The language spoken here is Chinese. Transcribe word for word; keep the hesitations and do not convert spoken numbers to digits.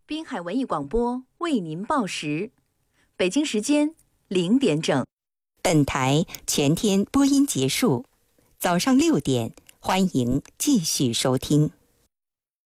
滨海文艺广播为您报时，北京时间零点整。 本台全天播音结束，早上六点，欢迎继续收听。